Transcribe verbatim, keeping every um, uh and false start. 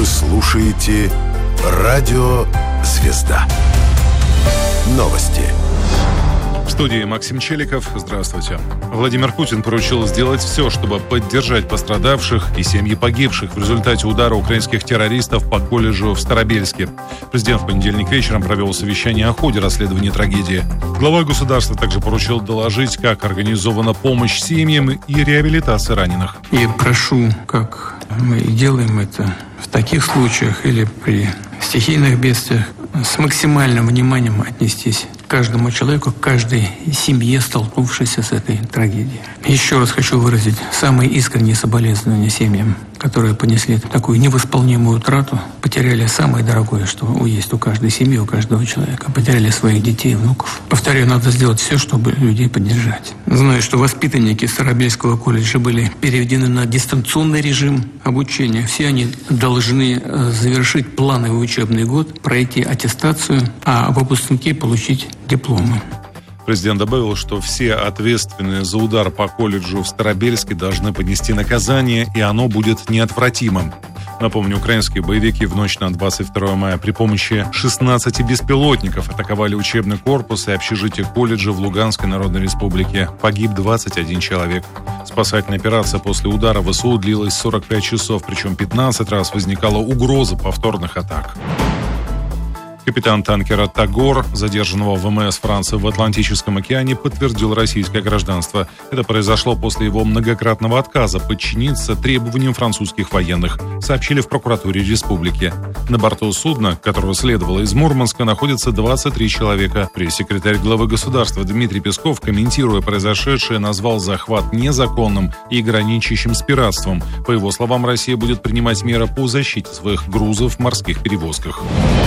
Вы слушаете Радио Звезда. Новости. В студии Максим Челиков. Здравствуйте. Владимир Путин поручил сделать все, чтобы поддержать пострадавших и семьи погибших в результате удара украинских террористов по колледжу в Старобельске. Президент в понедельник вечером провел совещание о ходе расследования трагедии. Глава государства также поручил доложить, как организована помощь семьям и реабилитация раненых. И прошу, как мы делаем это в таких случаях или при стихийных бедствиях, с максимальным вниманием отнестись к каждому человеку, к каждой семье, столкнувшейся с этой трагедией. Еще раз хочу выразить самые искренние соболезнования семьям, которые понесли такую невосполнимую утрату, потеряли самое дорогое, что есть у каждой семьи, у каждого человека, потеряли своих детей и внуков. Повторяю, надо сделать все, чтобы людей поддержать. Знаю, что воспитанники Старобельского колледжа были переведены на дистанционный режим обучения. Все они должны завершить плановый учебный год, пройти аттестацию, а выпускники получить дипломы. Президент добавил, что все ответственные за удар по колледжу в Старобельске должны понести наказание, и оно будет неотвратимым. Напомню, украинские боевики в ночь на двадцать второе мая при помощи шестнадцати беспилотников атаковали учебный корпус и общежитие колледжа в Луганской Народной Республике. Погиб двадцать один человек. Спасательная операция после удара ВСУ длилась сорок пять часов, причем пятнадцать раз возникала угроза повторных атак. Капитан танкера «Тагор», задержанного ВМС Франции в Атлантическом океане, подтвердил российское гражданство. Это произошло после его многократного отказа подчиниться требованиям французских военных, сообщили в прокуратуре республики. На борту судна, которое следовало из Мурманска, находится двадцать три человека. Пресс-секретарь главы государства Дмитрий Песков, комментируя произошедшее, назвал захват незаконным и граничащим с пиратством. По его словам, Россия будет принимать меры по защите своих грузов в морских перевозках.